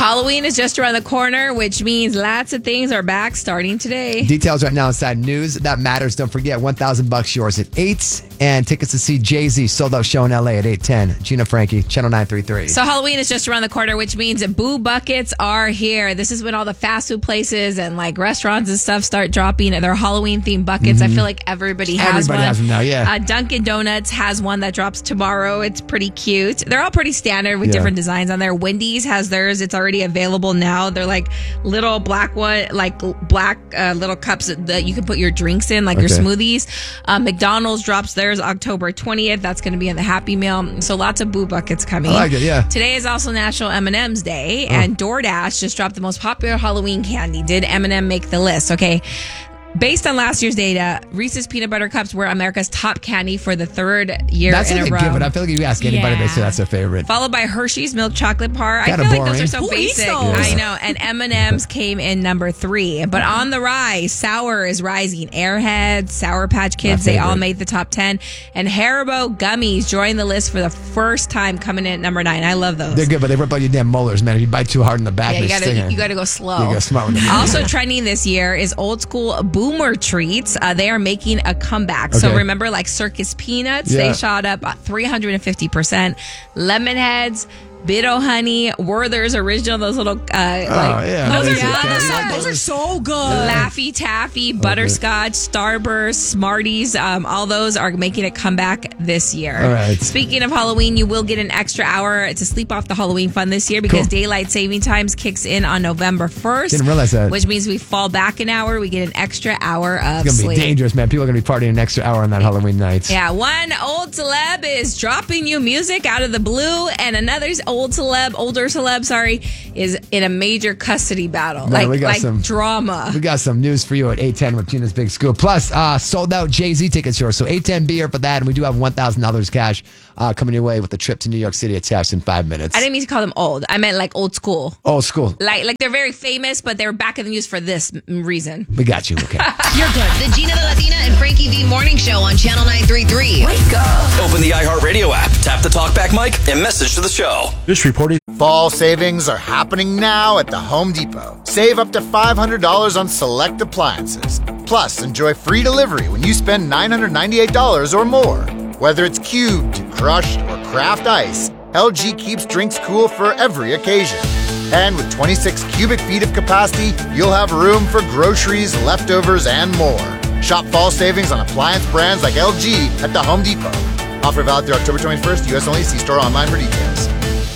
Halloween is just around the corner, which means lots of things are back starting today. Details right now inside News That Matters. Don't forget, $1,000 yours at 8, and tickets to see Jay-Z sold out show in LA at 8:10. Gina Frankie, Channel 933. So Halloween is just around the corner, which means Boo Buckets are here. This is when all the fast food places and like restaurants and stuff start dropping their Halloween themed buckets. I feel like everybody has one. Everybody has them now, yeah. Dunkin' Donuts has one that drops tomorrow. It's pretty cute. They're all pretty standard with different designs on there. Wendy's has theirs. It's already available now. They're like little black little cups that you can put your drinks in, like your smoothies. McDonald's drops theirs October 20th. That's going to be in the Happy Meal. So lots of Boo Buckets coming. I like it, yeah. Today is also National M&M's Day, and DoorDash just dropped the most popular Halloween candy. Did M&M make the list? Okay. Based on last year's data, Reese's Peanut Butter Cups were America's top candy for the third year in a row. That's what they give it. I feel like if you ask anybody, they say that's their favorite. Followed by Hershey's Milk Chocolate Bar. I feel like those are so basic. I know. And M&M's came in number 3. But on the rise, Sour is rising. Airheads, Sour Patch Kids, they all made the top 10. And Haribo Gummies joined the list for the first time, coming in at number 9. I love those. They're good, but they rip out your damn molars, man. If you bite too hard in the back, you gotta go slow. You gotta smart with them. Also trending this year is old school Boomer treats. They are making a comeback. So remember, like Circus Peanuts, they shot up 350%. Lemonheads, Bit-O Honey, Werther's Original, those little those are so good. Laffy Taffy, Butterscotch, Starburst, Smarties, all those are making a comeback this year. All right. Speaking of Halloween, you will get an extra hour to sleep off the Halloween fun this year because daylight saving times kicks in on November 1st. Didn't realize that. Which means we fall back an hour, we get an extra hour of sleep. It's going to be dangerous, man. People are going to be partying an extra hour on that Halloween night. Yeah, one old celeb is dropping you music out of the blue, and another older celeb, is in a major custody battle. Man, like drama. We got some news for you at 8:10 with Gina's Big Scoop. Plus, sold out Jay-Z tickets yours. So 8:10 be here for that. And we do have $1,000 cash coming your way with a trip to New York City attached in 5 minutes. I didn't mean to call them old. I meant like old school. Old school. Like they're very famous, but they were back in the news for this reason. We got you. Okay. You're good. The Gina the Latina and Frankie V Morning Show on Channel 933. Wake up. Open the iHeartRadio app. Tap the talkback mic and message to the show. This reporting. Fall savings are happening now at the Home Depot. Save up to $500 on select appliances. Plus, enjoy free delivery when you spend $998 or more. Whether it's cubed, crushed, or craft ice, LG keeps drinks cool for every occasion. And with 26 cubic feet of capacity, you'll have room for groceries, leftovers, and more. Shop fall savings on appliance brands like LG at the Home Depot. Offer valid through October 21st, U.S. only. See store online for details.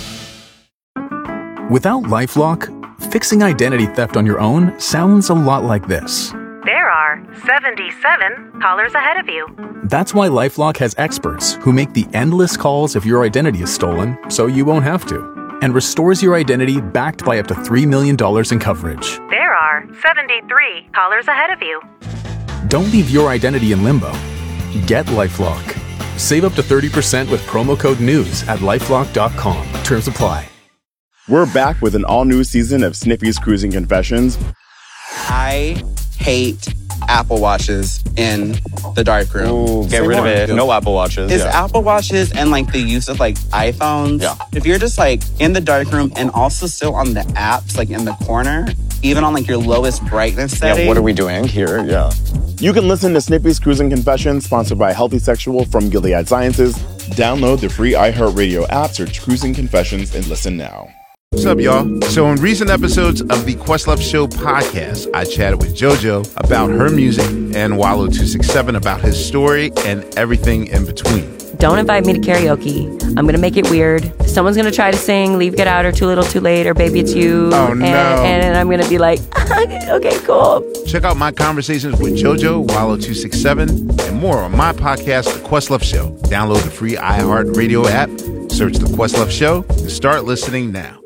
Without LifeLock, fixing identity theft on your own sounds a lot like this. There are 77 callers ahead of you. That's why LifeLock has experts who make the endless calls if your identity is stolen, so you won't have to, and restores your identity backed by up to $3 million in coverage. There are 73 callers ahead of you. Don't leave your identity in limbo. Get LifeLock. Save up to 30% with promo code NEWS at LifeLock.com. Terms apply. We're back with an all-new season of Snippy's Cruising Confessions. I hate Apple Watches in the darkroom. Ooh, get rid of it. No Apple Watches. It's Apple Watches and like the use of like iPhones. Yeah. If you're just like in the darkroom and also still on the apps, like in the corner, even on like your lowest brightness setting. Yeah, what are we doing here? Yeah. You can listen to Snippy's Cruising Confessions, sponsored by Healthy Sexual from Gilead Sciences. Download the free iHeartRadio app, search Cruising Confessions, and listen now. What's up, y'all? So in recent episodes of the Questlove Show podcast, I chatted with JoJo about her music and Wallow267 about his story and everything in between. Don't invite me to karaoke. I'm going to make it weird. Someone's going to try to sing Leave, Get Out, or Too Little, Too Late, or Baby It's You. Oh, no. And I'm going to be like, okay, cool. Check out my conversations with JoJo, Wallow267, and more on my podcast, The Questlove Show. Download the free iHeartRadio app, search The Questlove Show, and start listening now.